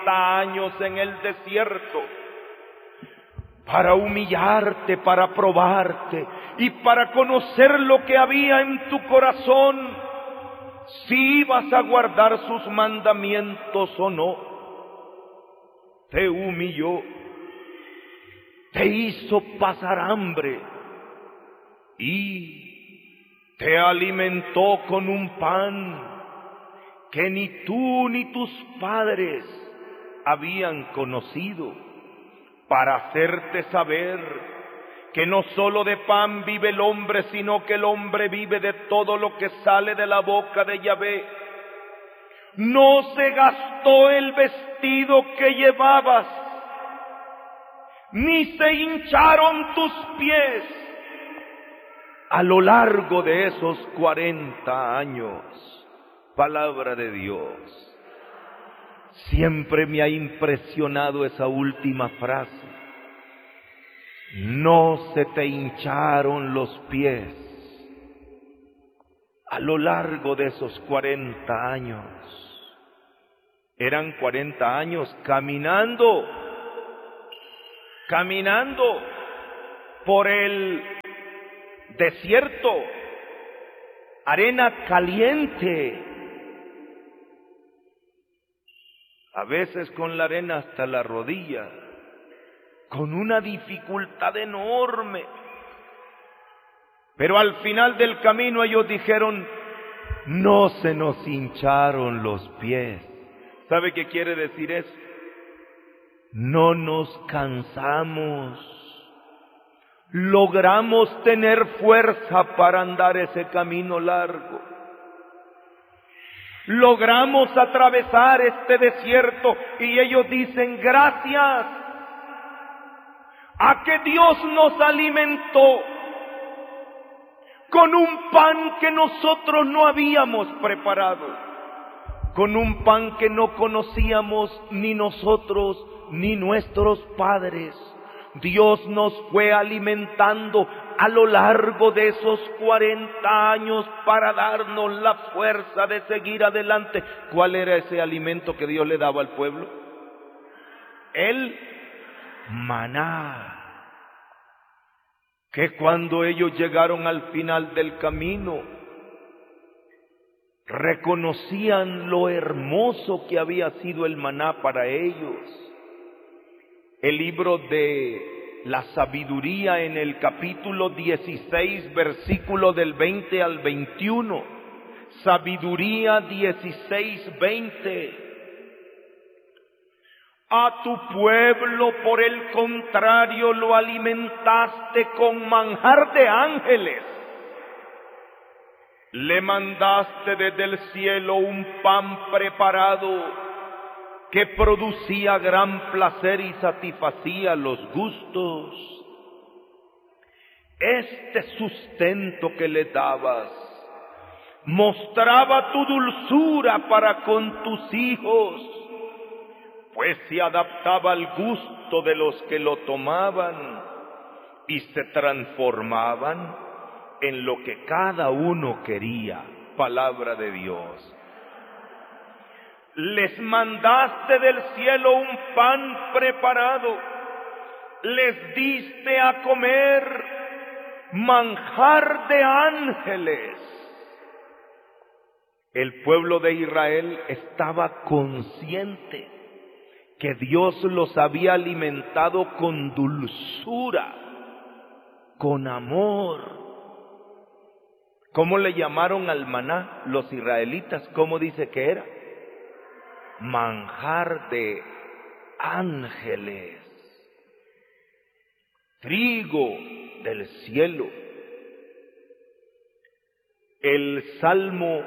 años en el desierto para humillarte, para probarte y para conocer lo que había en tu corazón, si ibas a guardar sus mandamientos o no. Te humilló, te hizo pasar hambre y te alimentó con un pan que ni tú ni tus padres habían conocido, para hacerte saber que no solo de pan vive el hombre, sino que el hombre vive de todo lo que sale de la boca de Yahvé. No se gastó el vestido que llevabas, ni se hincharon tus pies a lo largo de esos 40 años. Palabra de Dios. Siempre me ha impresionado esa última frase. No se te hincharon los pies a lo largo de esos 40 años. Eran 40 años caminando por el desierto, arena caliente, a veces con la arena hasta la rodilla, con una dificultad enorme. Pero al final del camino ellos dijeron, no se nos hincharon los pies. ¿Sabe qué quiere decir eso? No nos cansamos. Logramos tener fuerza para andar ese camino largo. Logramos atravesar este desierto y ellos dicen, gracias a que Dios nos alimentó con un pan que nosotros no habíamos preparado, con un pan que no conocíamos ni nosotros ni nuestros padres. Dios nos fue alimentando a lo largo de esos 40 años para darnos la fuerza de seguir adelante. ¿Cuál era ese alimento que Dios le daba al pueblo? El maná. Que cuando ellos llegaron al final del camino, reconocían lo hermoso que había sido el maná para ellos. El libro de la sabiduría, en el capítulo 16, versículo del 20 al 21. Sabiduría 16, 20. A tu pueblo, por el contrario, lo alimentaste con manjar de ángeles. Le mandaste desde el cielo un pan preparado que producía gran placer y satisfacía los gustos. Este sustento que le dabas mostraba tu dulzura para con tus hijos, pues se adaptaba al gusto de los que lo tomaban y se transformaban en lo que cada uno quería. Palabra de Dios. Les mandaste del cielo un pan preparado, les diste a comer manjar de ángeles. El pueblo de Israel estaba consciente que Dios los había alimentado con dulzura, con amor. ¿Cómo le llamaron al maná los israelitas? ¿Cómo dice que era? Manjar de ángeles, trigo del cielo. El Salmo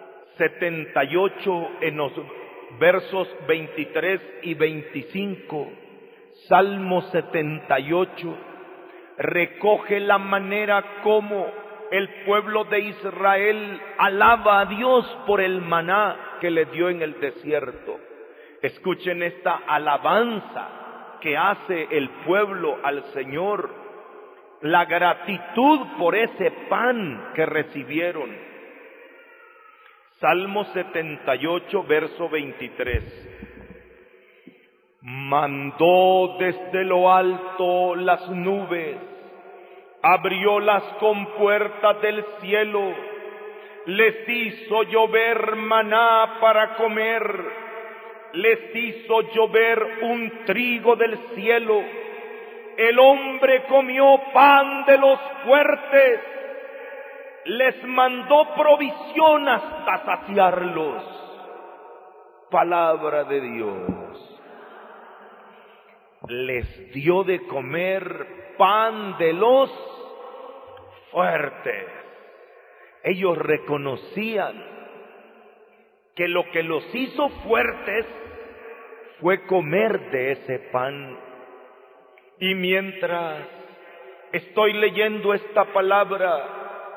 78, en los versos 23 y 25, Salmo 78, recoge la manera como el pueblo de Israel alaba a Dios por el maná que le dio en el desierto. Escuchen esta alabanza que hace el pueblo al Señor, la gratitud por ese pan que recibieron. Salmo 78, verso 23. Mandó desde lo alto las nubes, abrió las compuertas del cielo, les hizo llover maná para comer, les hizo llover un trigo del cielo. El hombre comió pan de los fuertes, les mandó provisión hasta saciarlos. Palabra de Dios. Les dio de comer pan de los fuertes. Ellos reconocían que lo que los hizo fuertes fue comer de ese pan. Y mientras estoy leyendo esta palabra,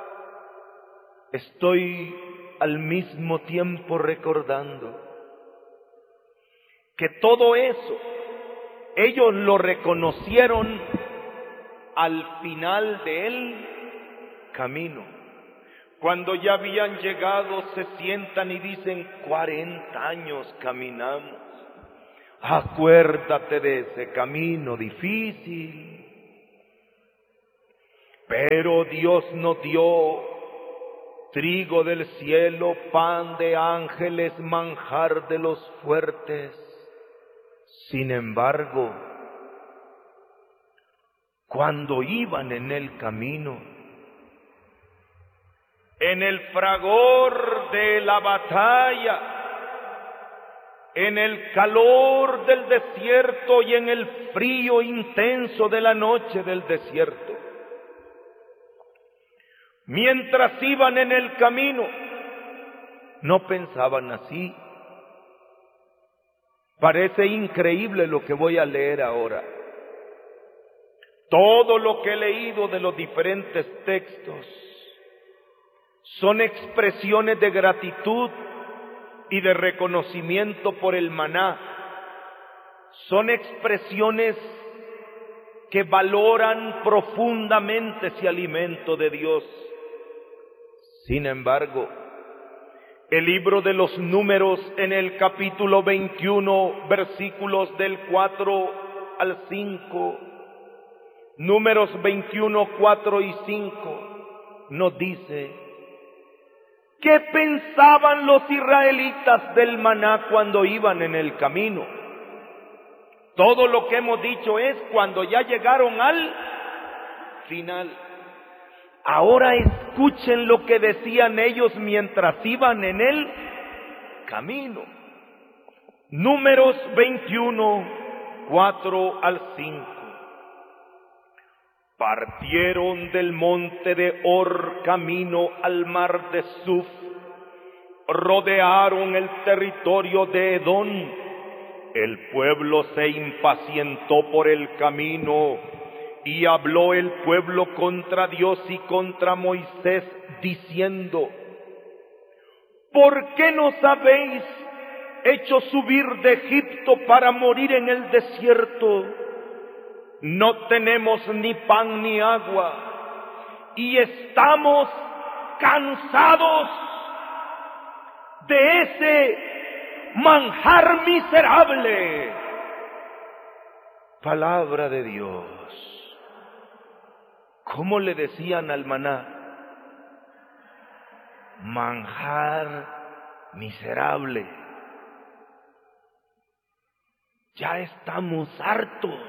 estoy al mismo tiempo recordando que todo eso ellos lo reconocieron al final del camino. Cuando ya habían llegado, se sientan y dicen: 40 años caminamos. Acuérdate de ese camino difícil. Pero Dios nos dio trigo del cielo, pan de ángeles, manjar de los fuertes. Sin embargo, cuando iban en el camino, en el fragor de la batalla, en el calor del desierto y en el frío intenso de la noche del desierto, mientras iban en el camino, no pensaban así. Parece increíble lo que voy a leer ahora. Todo lo que he leído de los diferentes textos son expresiones de gratitud y de reconocimiento por el maná. Son expresiones que valoran profundamente ese alimento de Dios. Sin embargo, el libro de los Números, en el capítulo 21, versículos del 4 al 5, Números 21, 4 y 5, nos dice: ¿qué pensaban los israelitas del maná cuando iban en el camino? Todo lo que hemos dicho es cuando ya llegaron al final. Ahora escuchen lo que decían ellos mientras iban en el camino. Números 21, 4 al 5. Partieron del monte de Hor camino al mar de Suf, rodearon el territorio de Edom. El pueblo se impacientó por el camino y habló el pueblo contra Dios y contra Moisés, diciendo: ¿por qué nos habéis hecho subir de Egipto para morir en el desierto? No tenemos ni pan ni agua, y estamos cansados de ese manjar miserable. Palabra de Dios. ¿Cómo le decían al maná? Manjar miserable. Ya estamos hartos.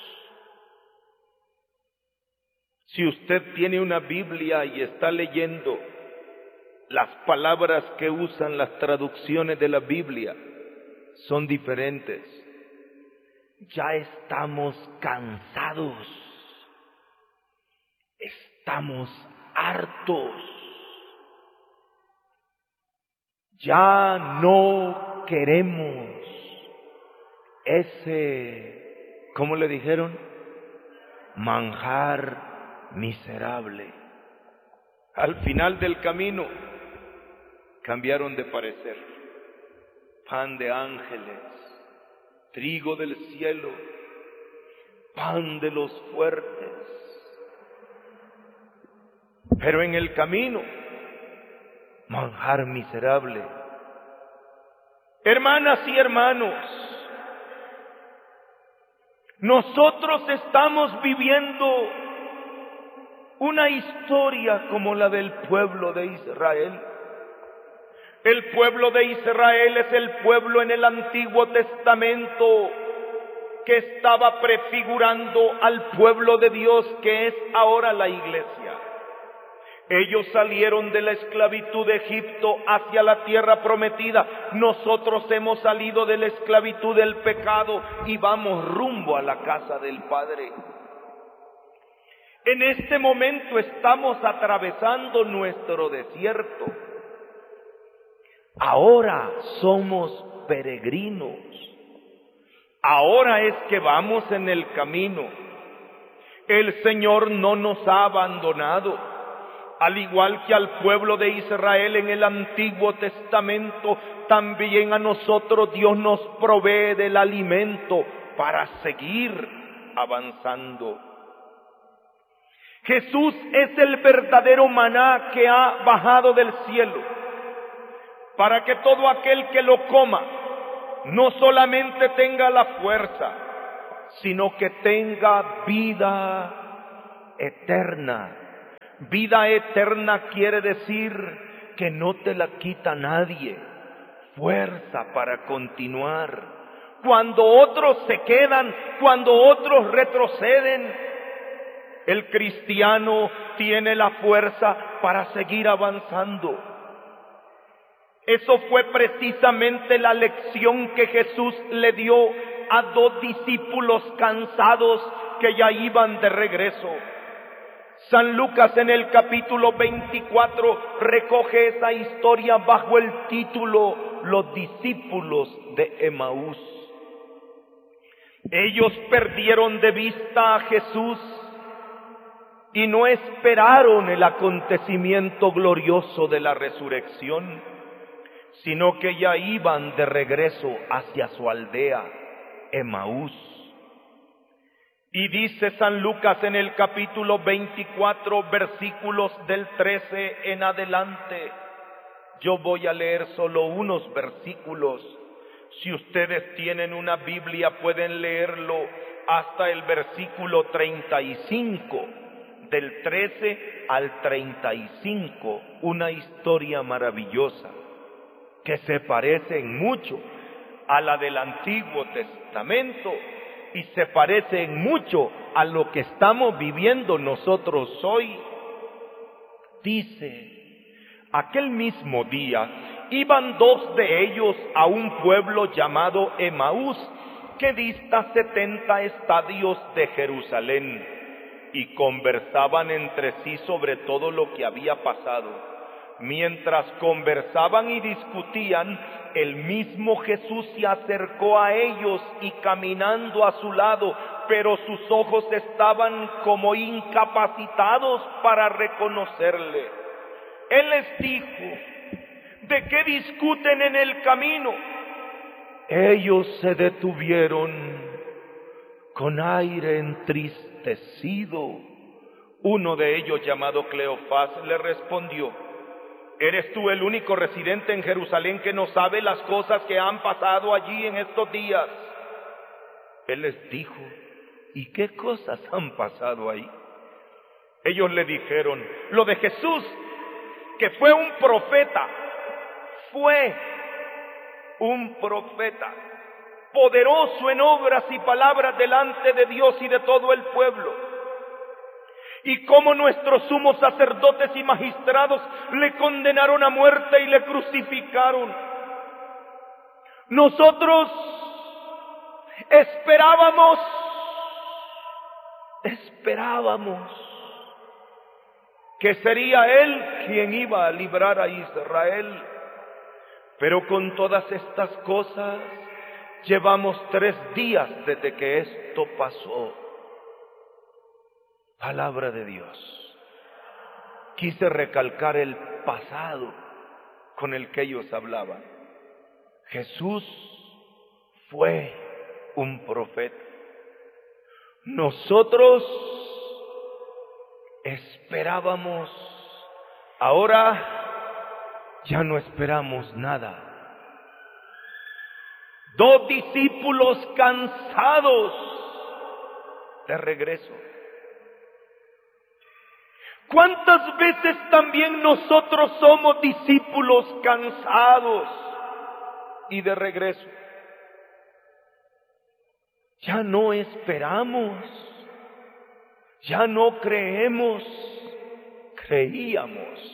Si usted tiene una Biblia y está leyendo las palabras que usan las traducciones de la Biblia, son diferentes. Ya estamos cansados. Estamos hartos. Ya no queremos ese, ¿cómo le dijeron? Manjar miserable. Al final del camino cambiaron de parecer. Pan de ángeles, trigo del cielo, pan de los fuertes. Pero en el camino, manjar miserable. Hermanas y hermanos, Nosotros estamos viviendo una historia como la del pueblo de Israel. El pueblo de Israel es el pueblo en el Antiguo Testamento que estaba prefigurando al pueblo de Dios, que es ahora la iglesia. Ellos salieron de la esclavitud de Egipto hacia la tierra prometida. Nosotros hemos salido de la esclavitud del pecado y vamos rumbo a la casa del Padre. En este momento estamos atravesando nuestro desierto. Ahora somos peregrinos. Ahora es que vamos en el camino. El Señor no nos ha abandonado. Al igual que al pueblo de Israel en el Antiguo Testamento, también a nosotros Dios nos provee del alimento para seguir avanzando. Jesús es el verdadero maná que ha bajado del cielo, para que todo aquel que lo coma no solamente tenga la fuerza, sino que tenga vida eterna. Vida eterna quiere decir que no te la quita nadie, fuerza para continuar. Cuando otros se quedan, cuando otros retroceden, el cristiano tiene la fuerza para seguir avanzando. Eso fue precisamente la lección que Jesús le dio a 2 discípulos cansados que ya iban de regreso. San Lucas en el capítulo 24 recoge esa historia bajo el título Los discípulos de Emaús. Ellos perdieron de vista a Jesús y no esperaron el acontecimiento glorioso de la resurrección, sino que ya iban de regreso hacia su aldea, Emaús. Y dice San Lucas en el capítulo 24, versículos del 13 en adelante. Yo voy a leer solo unos versículos. Si ustedes tienen una Biblia, pueden leerlo hasta el versículo 35, del 13 al 35, una historia maravillosa que se parece mucho a la del Antiguo Testamento y se parece mucho a lo que estamos viviendo nosotros hoy. Dice: aquel mismo día iban 2 de ellos a un pueblo llamado Emaús, que dista 70 estadios de Jerusalén, y conversaban entre sí sobre todo lo que había pasado. Mientras conversaban y discutían, el mismo Jesús se acercó a ellos y caminando a su lado, pero sus ojos estaban como incapacitados para reconocerle. Él les dijo: ¿de qué discuten en el camino? Ellos se detuvieron con aire entristecido. Uno de ellos, llamado Cleofás, le respondió: ¿eres tú el único residente en Jerusalén que no sabe las cosas que han pasado allí en estos días? Él les dijo: ¿y qué cosas han pasado ahí? Ellos le dijeron: lo de Jesús, que fue un profeta, poderoso en obras y palabras delante de Dios y de todo el pueblo. Y cómo nuestros sumos sacerdotes y magistrados le condenaron a muerte y le crucificaron. Nosotros esperábamos que sería Él quien iba a librar a Israel. Pero con todas estas cosas, llevamos 3 días desde que esto pasó. Palabra de Dios. Quise recalcar el pasado con el que ellos hablaban. Jesús fue un profeta. Nosotros esperábamos, ahora ya no esperamos nada. 2 discípulos cansados de regreso. ¿Cuántas veces también nosotros somos discípulos cansados y de regreso? Ya no esperamos, ya no creemos, creíamos.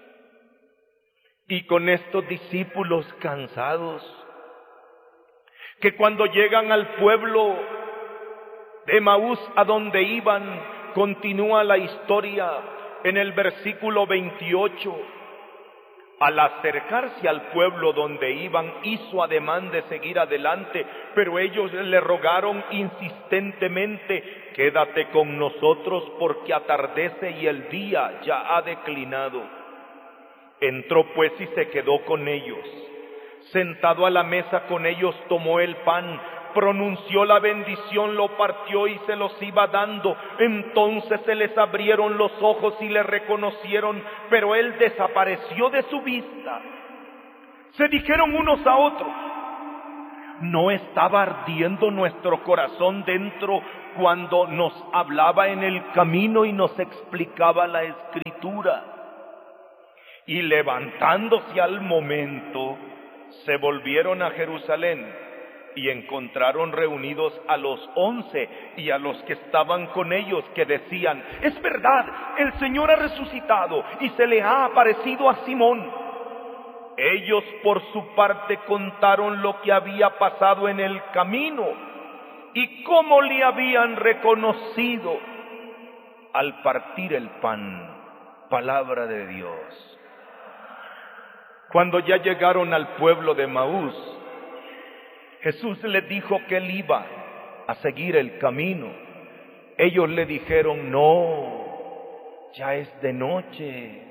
Y con estos discípulos cansados, que cuando llegan al pueblo de Emaús a donde iban, continúa la historia en el versículo 28. Al acercarse al pueblo donde iban, hizo ademán de seguir adelante, pero ellos le rogaron insistentemente: quédate con nosotros porque atardece y el día ya ha declinado. Entró pues y se quedó con ellos. Sentado a la mesa con ellos, tomó el pan, pronunció la bendición, lo partió y se los iba dando. Entonces se les abrieron los ojos y le reconocieron, pero él desapareció de su vista. Se dijeron unos a otros: ¿no estaba ardiendo nuestro corazón dentro cuando nos hablaba en el camino y nos explicaba la Escritura? Y levantándose al momento, se volvieron a Jerusalén y encontraron reunidos a los 11 y a los que estaban con ellos, que decían: es verdad, el Señor ha resucitado y se le ha aparecido a Simón. Ellos por su parte contaron lo que había pasado en el camino y cómo le habían reconocido al partir el pan. Palabra de Dios. Cuando ya llegaron al pueblo de Emaús, Jesús les dijo que él iba a seguir el camino. Ellos le dijeron: no, ya es de noche,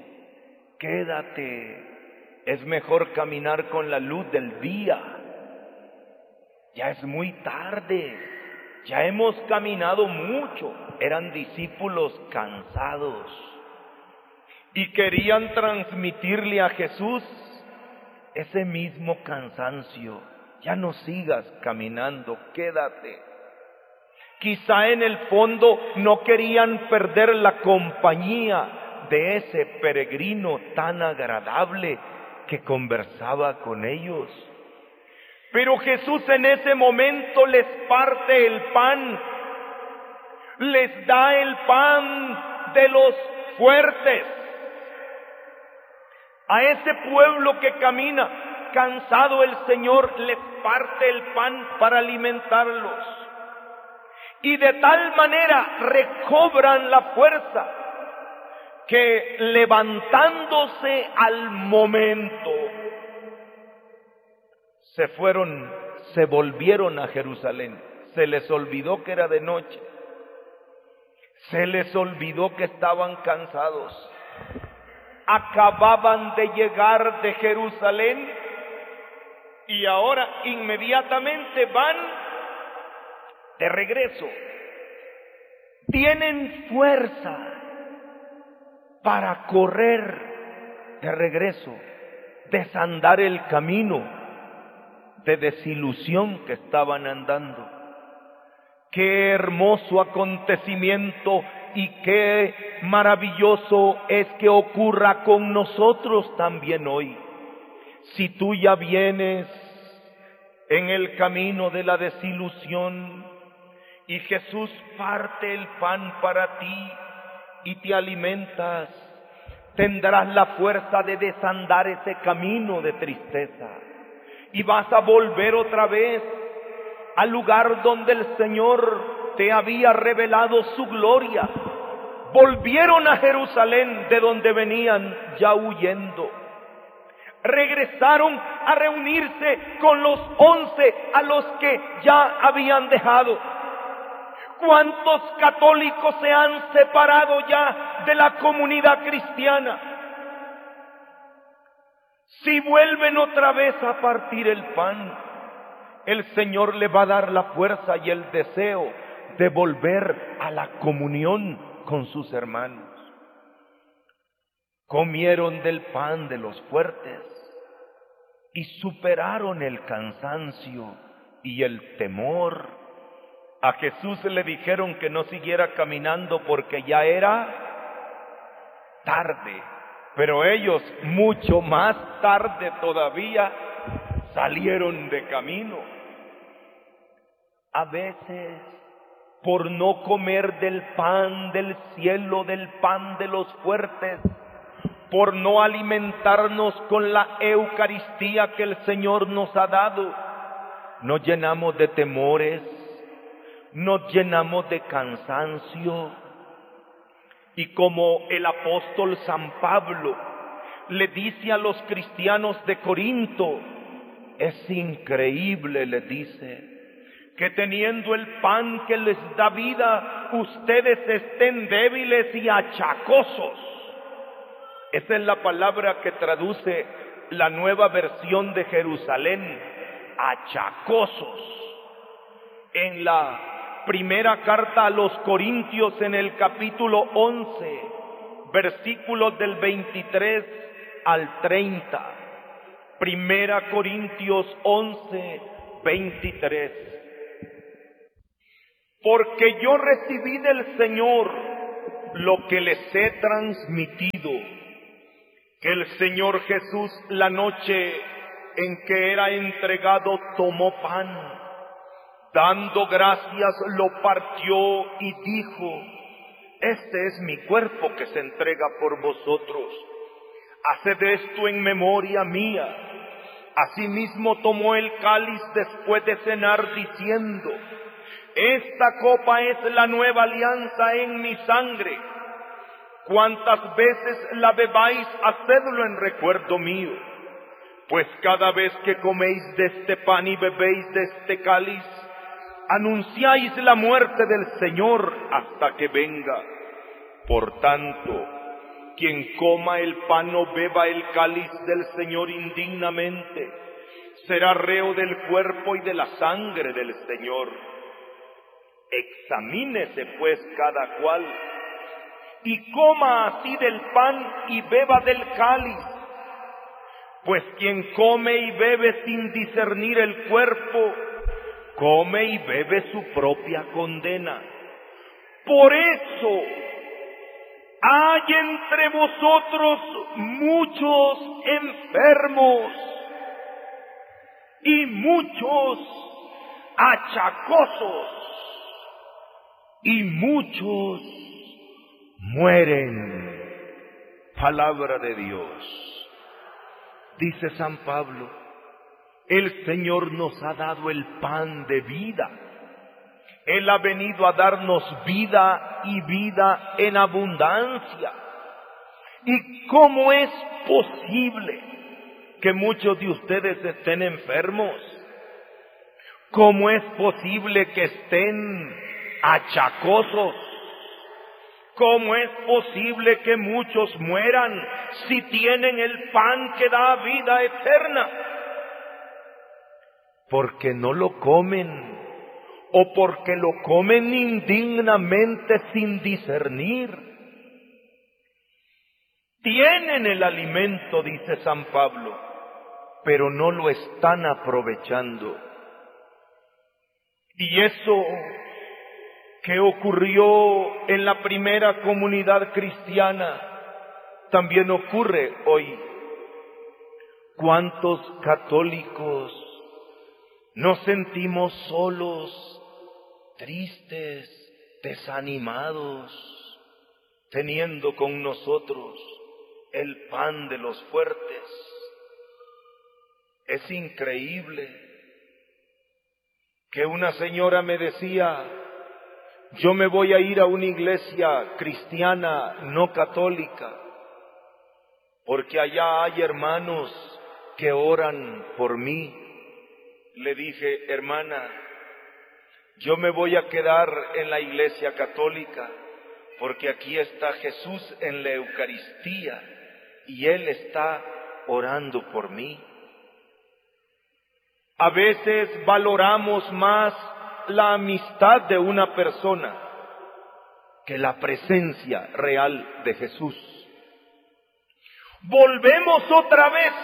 quédate, es mejor caminar con la luz del día. Ya es muy tarde, ya hemos caminado mucho. Eran discípulos cansados y querían transmitirle a Jesús ese mismo cansancio. Ya no sigas caminando, quédate. Quizá en el fondo no querían perder la compañía de ese peregrino tan agradable que conversaba con ellos. Pero Jesús en ese momento les parte el pan, les da el pan de los fuertes. A ese pueblo que camina cansado, el Señor les parte el pan para alimentarlos. Y de tal manera recobran la fuerza que, levantándose al momento, se volvieron a Jerusalén. Se les olvidó que era de noche. Se les olvidó que estaban cansados. Acababan de llegar de Jerusalén y ahora inmediatamente van de regreso. Tienen fuerza para correr de regreso, desandar el camino de desilusión que estaban andando. Qué hermoso acontecimiento y qué maravilloso es que ocurra con nosotros también hoy. Si tú ya vienes en el camino de la desilusión y Jesús parte el pan para ti y te alimentas, tendrás la fuerza de desandar ese camino de tristeza y vas a volver otra vez al lugar donde el Señor te había revelado su gloria. Volvieron a Jerusalén, de donde venían ya huyendo. Regresaron a reunirse con los 11 a los que ya habían dejado. ¿Cuántos católicos se han separado ya de la comunidad cristiana? Si vuelven otra vez a partir el pan, el Señor le va a dar la fuerza y el deseo de volver a la comunión con sus hermanos. Comieron del pan de los fuertes y superaron el cansancio y el temor. A Jesús le dijeron que no siguiera caminando porque ya era tarde. Pero ellos, mucho más tarde todavía, salieron de camino. A veces, por no comer del pan del cielo, del pan de los fuertes, por no alimentarnos con la Eucaristía que el Señor nos ha dado, nos llenamos de temores, nos llenamos de cansancio. Y como el apóstol San Pablo le dice a los cristianos de Corinto, es increíble, le dice, que teniendo el pan que les da vida, ustedes estén débiles y achacosos. Esa es la palabra que traduce la Nueva Versión de Jerusalén, achacosos. En la primera carta a los Corintios, en el capítulo 11, versículos del 23 al 30. Primera Corintios 11, 23. Porque yo recibí del Señor lo que les he transmitido, que el Señor Jesús, la noche en que era entregado, tomó pan, dando gracias, lo partió y dijo, este es mi cuerpo que se entrega por vosotros. Haced esto en memoria mía. Asimismo tomó el cáliz después de cenar, diciendo, esta copa es la nueva alianza en mi sangre. Cuantas veces la bebáis, hacedlo en recuerdo mío. Pues cada vez que coméis de este pan y bebéis de este cáliz, anunciáis la muerte del Señor hasta que venga. Por tanto, quien coma el pan o beba el cáliz del Señor indignamente, será reo del cuerpo y de la sangre del Señor. Examínese pues cada cual, y coma así del pan y beba del cáliz. Pues quien come y bebe sin discernir el cuerpo, come y bebe su propia condena. Por eso hay entre vosotros muchos enfermos y muchos achacosos y muchos mueren. Palabra de Dios. Dice San Pablo, el Señor nos ha dado el pan de vida. Él ha venido a darnos vida y vida en abundancia. ¿Y cómo es posible que muchos de ustedes estén enfermos? ¿Cómo es posible que estén achacosos? ¿Cómo es posible que muchos mueran si tienen el pan que da vida eterna? Porque no lo comen, o porque lo comen indignamente sin discernir. Tienen el alimento, dice San Pablo, pero no lo están aprovechando. Y eso que ocurrió en la primera comunidad cristiana también ocurre hoy. ¿Cuántos católicos nos sentimos solos, tristes, desanimados, teniendo con nosotros el pan de los fuertes? Es increíble que una señora me decía, yo me voy a ir a una iglesia cristiana no católica, porque allá hay hermanos que oran por mí. Le dije, hermana, yo me voy a quedar en la iglesia católica, porque aquí está Jesús en la Eucaristía y Él está orando por mí. A veces valoramos más la amistad de una persona que la presencia real de Jesús. Volvemos otra vez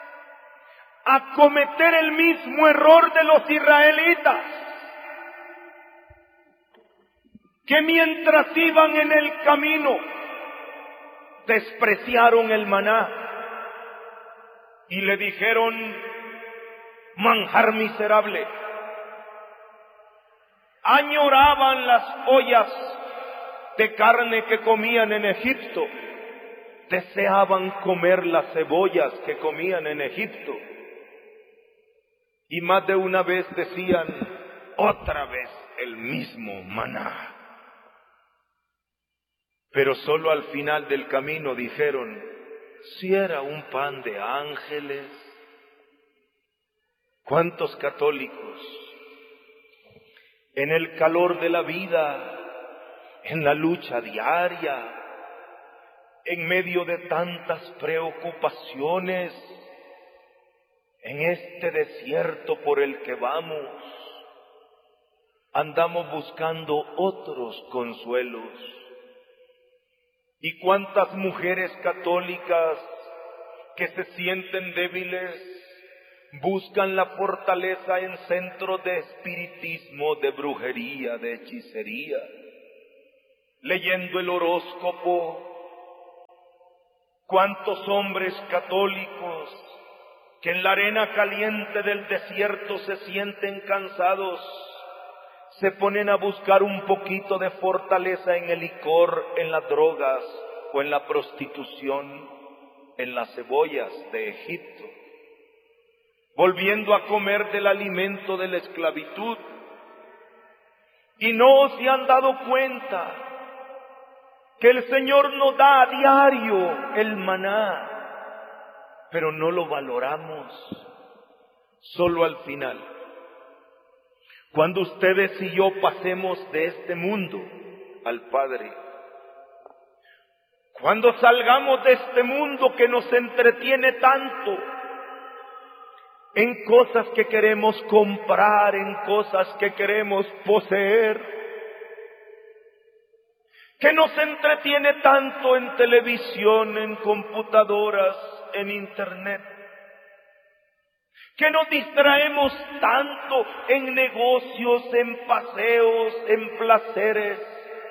a cometer el mismo error de los israelitas. que mientras iban en el camino despreciaron el maná y le dijeron: manjar miserable. Añoraban las ollas de carne que comían en Egipto, deseaban comer las cebollas que comían en Egipto, y más de una vez decían: otra vez el mismo maná. Pero solo al final del camino dijeron: si era un pan de ángeles. ¿Cuántos católicos en el calor de la vida, en la lucha diaria, en medio de tantas preocupaciones, en este desierto por el que vamos, andamos buscando otros consuelos? ¿Y cuántas mujeres católicas que se sienten débiles buscan la fortaleza en centros de espiritismo, de brujería, de hechicería, leyendo el horóscopo? ¿Cuántos hombres católicos que en la arena caliente del desierto se sienten cansados, se ponen a buscar un poquito de fortaleza en el licor, en las drogas o en la prostitución, en las cebollas de Egipto, volviendo a comer del alimento de la esclavitud? Y no se han dado cuenta que el Señor nos da a diario el maná, pero no lo valoramos. Solo al final, cuando ustedes y yo pasemos de este mundo al Padre, cuando salgamos de este mundo que nos entretiene tanto en cosas que queremos comprar, en cosas que queremos poseer, que nos entretiene tanto en televisión, en computadoras, en internet, que nos distraemos tanto en negocios, en paseos, en placeres.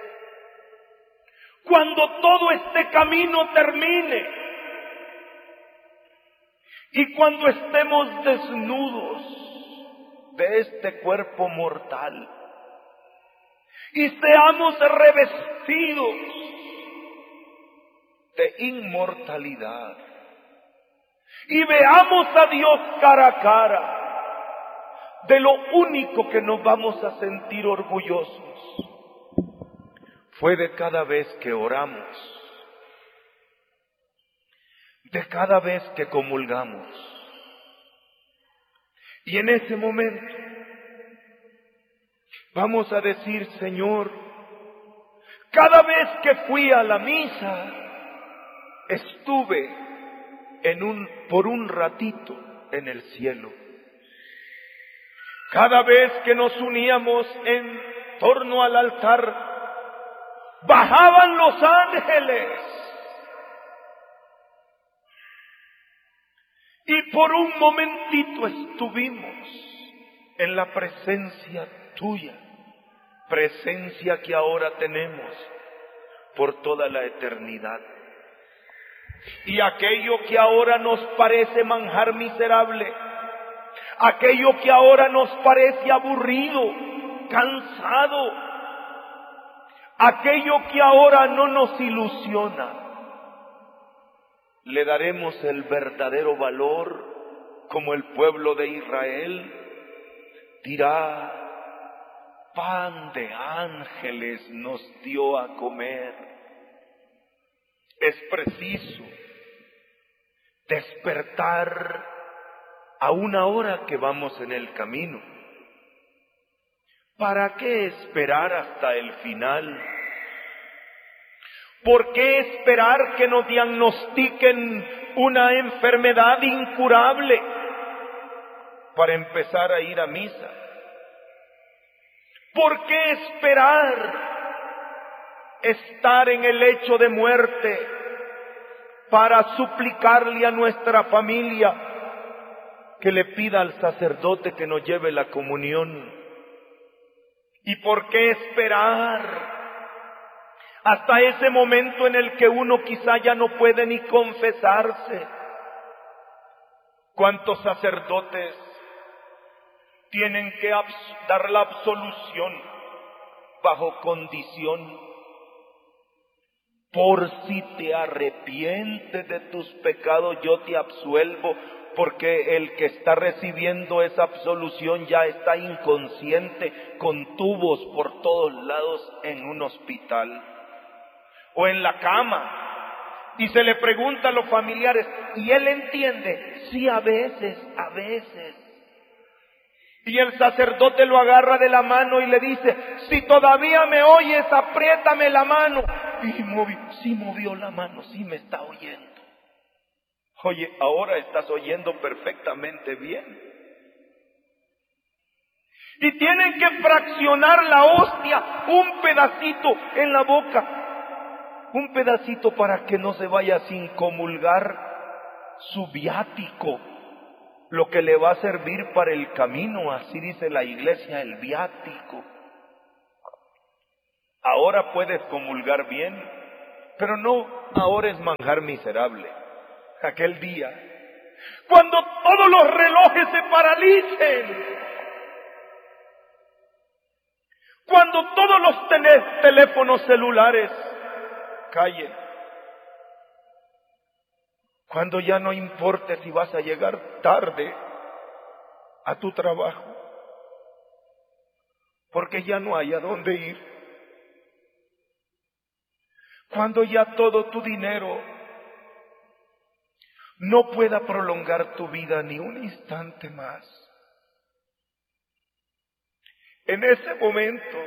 Cuando todo este camino termine y cuando estemos desnudos de este cuerpo mortal y seamos revestidos de inmortalidad y veamos a Dios cara a cara, de lo único que nos vamos a sentir orgullosos fue de cada vez que oramos, de cada vez que comulgamos. Y en ese momento vamos a decir: Señor, cada vez que fui a la misa, estuve por un ratito en el cielo. Cada vez que nos uníamos en torno al altar, bajaban los ángeles y por un momentito estuvimos en la presencia tuya, presencia que ahora tenemos por toda la eternidad. Y aquello que ahora nos parece manjar miserable, aquello que ahora nos parece aburrido, cansado, aquello que ahora no nos ilusiona, le daremos el verdadero valor, como el pueblo de Israel dirá: pan de ángeles nos dio a comer. Es preciso despertar a una hora que vamos en el camino. ¿Para qué esperar hasta el final? ¿Por qué esperar que nos diagnostiquen una enfermedad incurable para empezar a ir a misa? ¿Por qué esperar estar en el lecho de muerte para suplicarle a nuestra familia que le pida al sacerdote que nos lleve la comunión? ¿Y por qué esperar hasta ese momento en el que uno quizá ya no puede ni confesarse. ¿Cuántos sacerdotes tienen que dar la absolución bajo condición? Por si te arrepientes de tus pecados, yo te absuelvo, porque el que está recibiendo esa absolución ya está inconsciente, con tubos por todos lados en un hospital o en la cama. Y se le pregunta a los familiares, y él entiende, sí, a veces. Y el sacerdote lo agarra de la mano y le dice, si todavía me oyes, apriétame la mano. Y movió la mano, sí me está oyendo. Oye, ahora estás oyendo perfectamente bien. Y tienen que fraccionar la hostia, un pedacito en la boca. Un pedacito para que no se vaya sin comulgar su viático, lo que le va a servir para el camino, así dice la iglesia, el viático. Ahora puedes comulgar bien, pero no ahora es manjar miserable. Aquel día, cuando todos los relojes se paralicen, cuando todos los teléfonos celulares callen, cuando ya no importe si vas a llegar tarde a tu trabajo, porque ya no hay a dónde ir. Cuando ya todo tu dinero no pueda prolongar tu vida ni un instante más. En ese momento,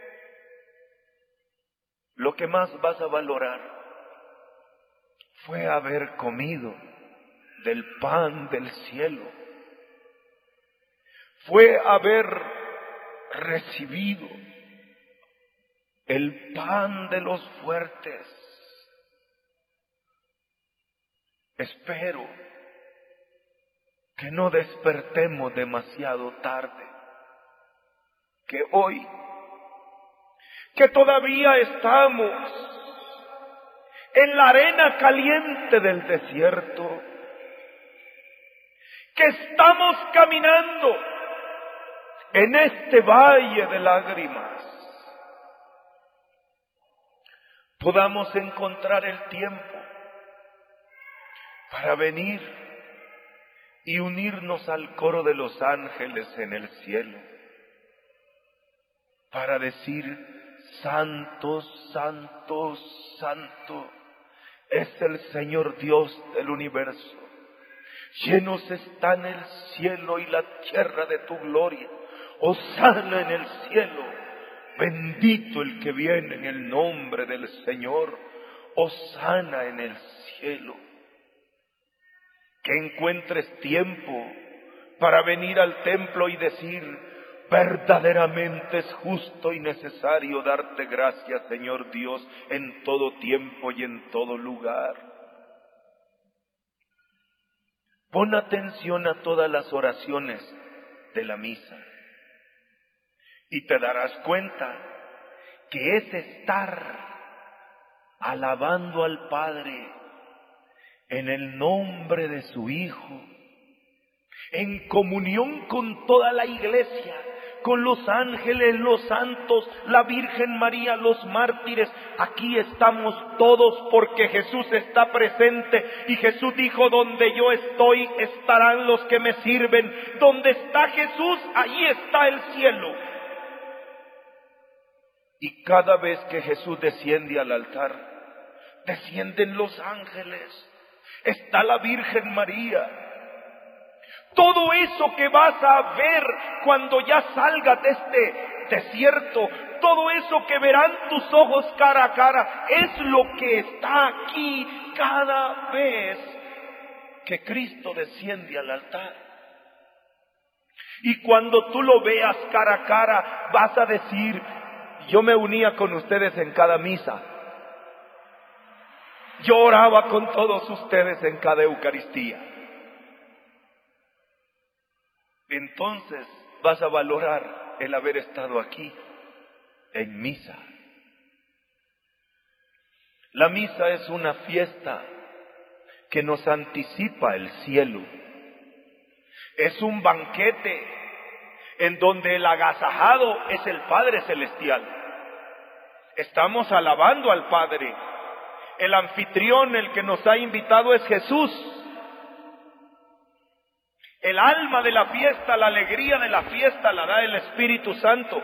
lo que más vas a valorar fue haber comido del pan del cielo. Fue haber recibido el pan de los fuertes. Espero que no despertemos demasiado tarde, que hoy, que todavía estamos en la arena caliente del desierto, que estamos caminando en este valle de lágrimas, podamos encontrar el tiempo para venir y unirnos al coro de los ángeles en el cielo, para decir, Santo, Santo, Santo, es el Señor Dios del universo. Llenos están el cielo y la tierra de tu gloria. Hosana en el cielo. Bendito el que viene en el nombre del Señor. Hosana en el cielo. Que encuentres tiempo para venir al templo y decir, verdaderamente es justo y necesario darte gracias, Señor Dios, en todo tiempo y en todo lugar. Pon atención a todas las oraciones de la misa y te darás cuenta que es estar alabando al Padre en el nombre de su Hijo, en comunión con toda la iglesia, con los ángeles, los santos, la Virgen María, los mártires. Aquí estamos todos porque Jesús está presente y Jesús dijo, donde yo estoy estarán los que me sirven. Donde está Jesús, allí está el cielo. Y cada vez que Jesús desciende al altar, descienden los ángeles. Está la Virgen María. Todo eso que vas a ver cuando ya salgas de este desierto, todo eso que verán tus ojos cara a cara, es lo que está aquí cada vez que Cristo desciende al altar. Y cuando tú lo veas cara a cara, vas a decir, yo me unía con ustedes en cada misa. Yo oraba con todos ustedes en cada Eucaristía. Entonces vas a valorar el haber estado aquí en misa. La misa es una fiesta que nos anticipa el cielo. Es un banquete en donde el agasajado es el Padre Celestial. Estamos alabando al Padre. El anfitrión, el que nos ha invitado, es Jesús. El alma de la fiesta, la alegría de la fiesta la da el Espíritu Santo.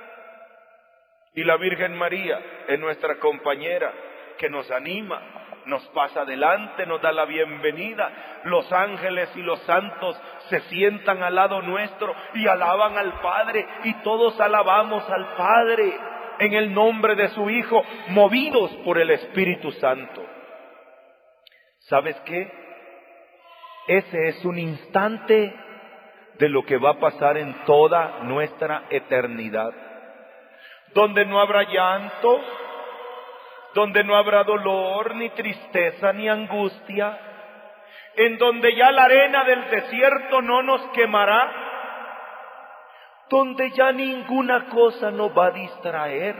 Y la Virgen María es nuestra compañera que nos anima, nos pasa adelante, nos da la bienvenida. Los ángeles y los santos se sientan al lado nuestro y alaban al Padre, y todos alabamos al Padre en el nombre de su Hijo, movidos por el Espíritu Santo. ¿Sabes qué? Ese es un instante de lo que va a pasar en toda nuestra eternidad, donde no habrá llanto, donde no habrá dolor, ni tristeza, ni angustia, en donde ya la arena del desierto no nos quemará, donde ya ninguna cosa nos va a distraer,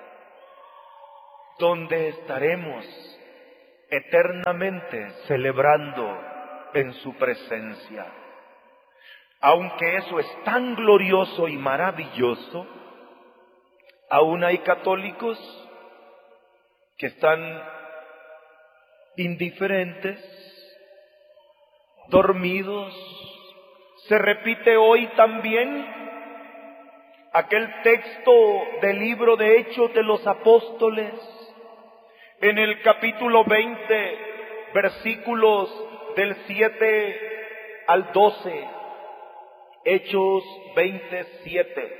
donde estaremos eternamente celebrando en su presencia. Aunque eso es tan glorioso y maravilloso, aún hay católicos que están indiferentes, dormidos. Se repite hoy también aquel texto del libro de Hechos de los Apóstoles, en el capítulo 20, versículos del 7 al 12, Hechos 27.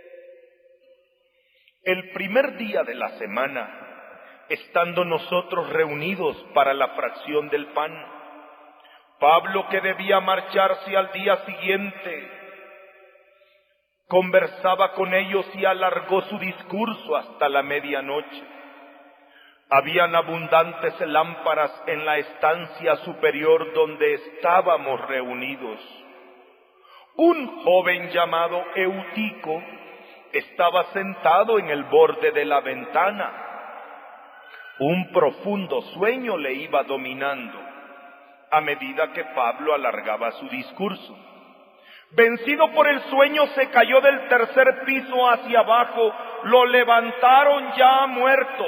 El primer día de la semana, estando nosotros reunidos para la fracción del pan, Pablo, que debía marcharse al día siguiente, conversaba con ellos y alargó su discurso hasta la medianoche. Habían abundantes lámparas en la estancia superior donde estábamos reunidos. Un joven llamado Eutico estaba sentado en el borde de la ventana. Un profundo sueño le iba dominando a medida que Pablo alargaba su discurso. Vencido por el sueño, se cayó del tercer piso hacia abajo. Lo levantaron ya muerto.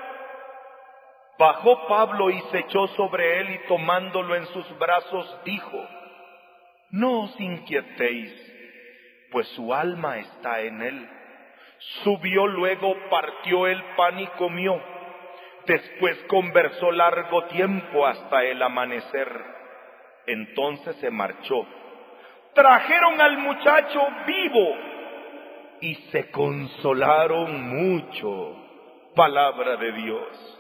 Bajó Pablo y se echó sobre él, y tomándolo en sus brazos dijo: no os inquietéis, pues su alma está en él. Subió luego, partió el pan y comió. Después conversó largo tiempo hasta el amanecer. Entonces se marchó. Trajeron al muchacho vivo y se consolaron mucho. Palabra de Dios.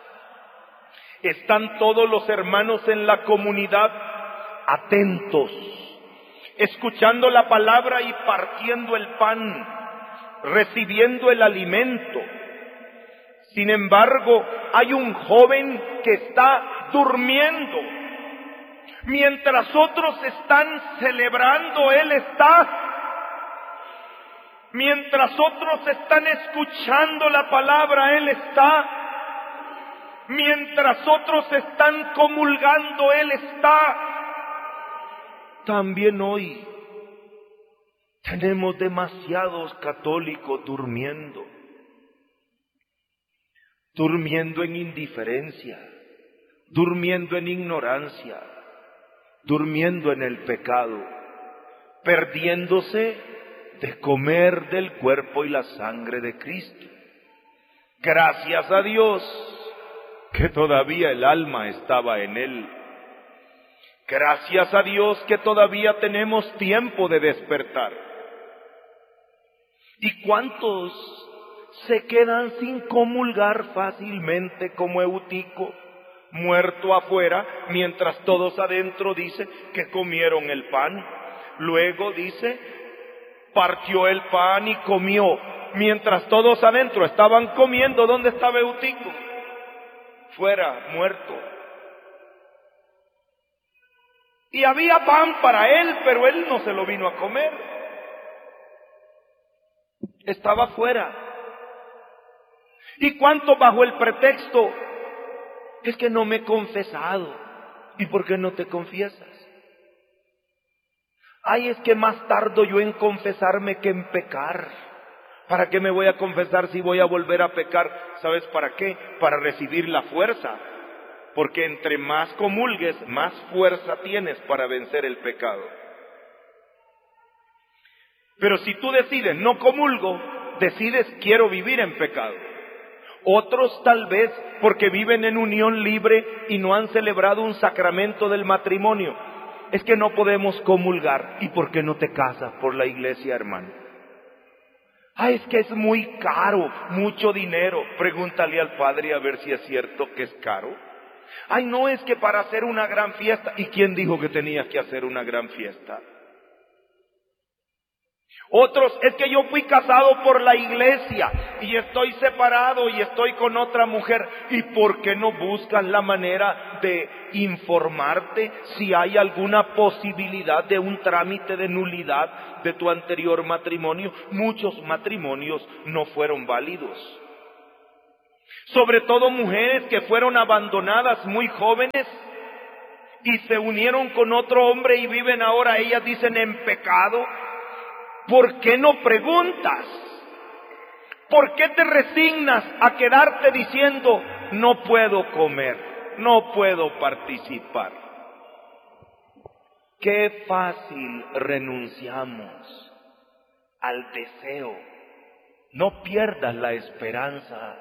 Están todos los hermanos en la comunidad atentos, escuchando la palabra y partiendo el pan, recibiendo el alimento. Sin embargo, hay un joven que está durmiendo. Mientras otros están celebrando, él está. Mientras otros están escuchando la palabra, él está. Mientras otros están comulgando, él está. También hoy tenemos demasiados católicos durmiendo en indiferencia, durmiendo en ignorancia, durmiendo en el pecado, perdiéndose de comer del cuerpo y la sangre de Cristo. Gracias a Dios que todavía el alma estaba en él. Gracias a Dios que todavía tenemos tiempo de despertar. ¿Y cuántos se quedan sin comulgar fácilmente como Eutico, muerto afuera, mientras todos adentro dice que comieron el pan? Luego dice, partió el pan y comió. Mientras todos adentro estaban comiendo, ¿dónde estaba Eutico? Fuera, muerto. Y había pan para él, pero él no se lo vino a comer. Estaba fuera. ¿Y cuántos, bajo el pretexto Es que no me he confesado. ¿Y por qué no te confiesas? Ay, es que más tardo yo en confesarme que en pecar. ¿Para qué me voy a confesar si voy a volver a pecar? ¿Sabes para qué? Para recibir la fuerza. Porque entre más comulgues, más fuerza tienes para vencer el pecado. Pero si tú decides no comulgo, decides quiero vivir en pecado. Otros tal vez porque viven en unión libre y no han celebrado un sacramento del matrimonio. Es que no podemos comulgar. ¿Y por qué no te casas por la iglesia, hermano? Ay, es que es muy caro, mucho dinero. Pregúntale al padre a ver si es cierto que es caro. Ay, no, es que para hacer una gran fiesta. ¿Y quién dijo que tenías que hacer una gran fiesta? Otros, es que yo fui casado por la iglesia y estoy separado y estoy con otra mujer. ¿Y por qué no buscas la manera de informarte si hay alguna posibilidad de un trámite de nulidad de tu anterior matrimonio? Muchos matrimonios no fueron válidos. Sobre todo mujeres que fueron abandonadas muy jóvenes y se unieron con otro hombre y viven ahora, ellas dicen, en pecado. ¿Por qué no preguntas? ¿Por qué te resignas a quedarte diciendo, no puedo comer, no puedo participar? Qué fácil renunciamos al deseo. No pierdas la esperanza.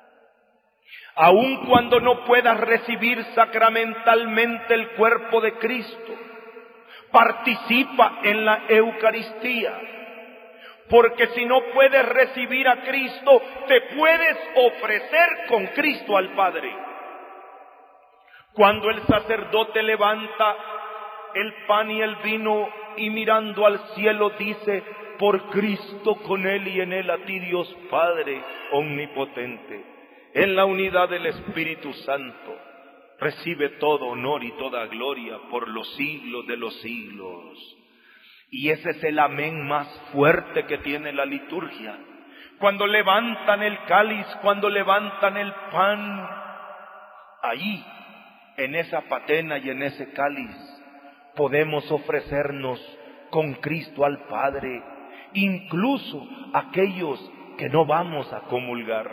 Aun cuando no puedas recibir sacramentalmente el cuerpo de Cristo, participa en la Eucaristía. Porque si no puedes recibir a Cristo, te puedes ofrecer con Cristo al Padre. Cuando el sacerdote levanta el pan y el vino y mirando al cielo dice, por Cristo, con Él y en Él, a ti Dios Padre omnipotente, en la unidad del Espíritu Santo, recibe todo honor y toda gloria por los siglos de los siglos. Y ese es el amén más fuerte que tiene la liturgia. Cuando levantan el cáliz, cuando levantan el pan, ahí, en esa patena y en ese cáliz, podemos ofrecernos con Cristo al Padre, incluso aquellos que no vamos a comulgar.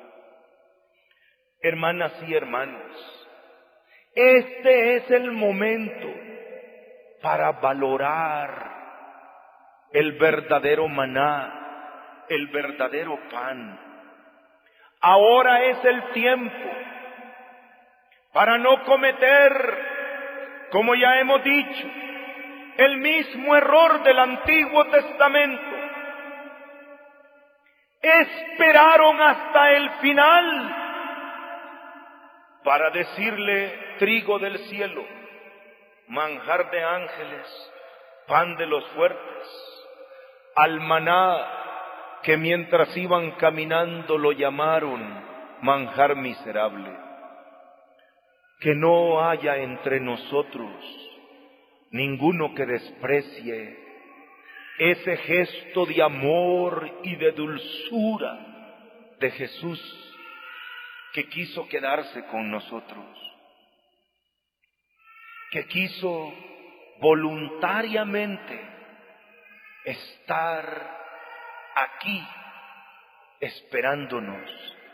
Hermanas y hermanos, este es el momento para valorar el verdadero maná, el verdadero pan. Ahora es el tiempo para no cometer, como ya hemos dicho, el mismo error del Antiguo Testamento. Esperaron hasta el final para decirle trigo del cielo, manjar de ángeles, pan de los fuertes. Al maná que mientras iban caminando lo llamaron manjar miserable. Que no haya entre nosotros ninguno que desprecie ese gesto de amor y de dulzura de Jesús que quiso quedarse con nosotros, que quiso voluntariamente estar aquí esperándonos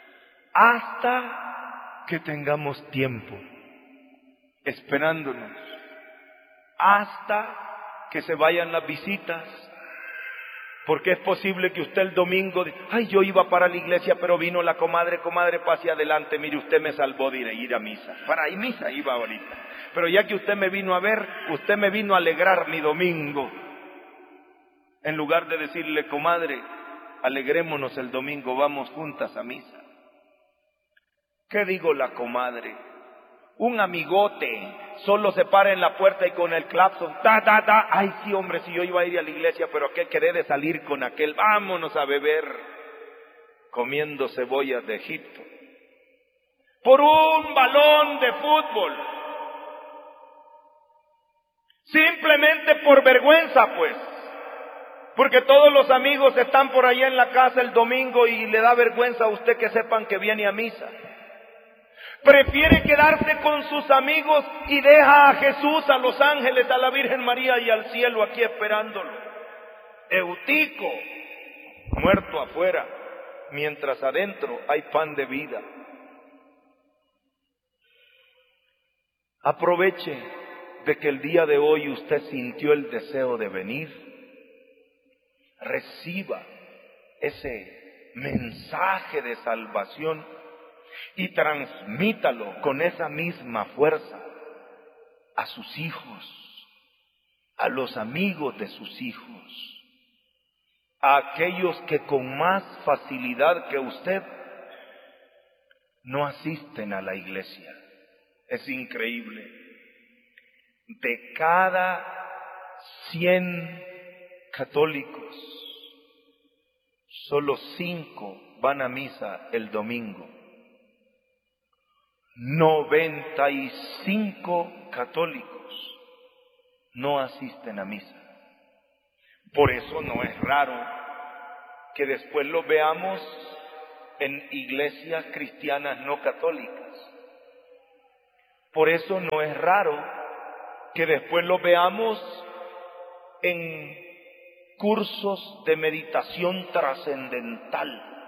hasta que tengamos tiempo, esperándonos hasta que se vayan las visitas, porque es posible que usted el domingo diga, ay, yo iba para la iglesia, pero vino la comadre, pase adelante, mire, usted me salvó de ir a misa. Para ir a misa iba ahorita, pero ya que usted me vino a ver, usted me vino a alegrar mi domingo. En lugar de decirle, comadre, alegrémonos el domingo, vamos juntas a misa. ¿Qué digo la comadre? Un amigote solo se para en la puerta y con el claxon, ay sí hombre, si yo iba a ir a la iglesia, pero qué quedé de salir con aquel, vámonos a beber, comiendo cebollas de Egipto, por un balón de fútbol, simplemente por vergüenza pues. Porque todos los amigos están por allá en la casa el domingo y le da vergüenza a usted que sepan que viene a misa. Prefiere quedarse con sus amigos y deja a Jesús, a los ángeles, a la Virgen María y al cielo aquí esperándolo. Eutico, muerto afuera, mientras adentro hay pan de vida. Aproveche de que el día de hoy usted sintió el deseo de venir. Reciba ese mensaje de salvación y transmítalo con esa misma fuerza a sus hijos, a los amigos de sus hijos, a aquellos que con más facilidad que usted no asisten a la iglesia. Es increíble. De cada 100 católicos, solo 5 van a misa el domingo. 95 católicos no asisten a misa. Por eso no es raro que después lo veamos en iglesias cristianas no católicas. Por eso no es raro que después lo veamos en cursos de meditación trascendental.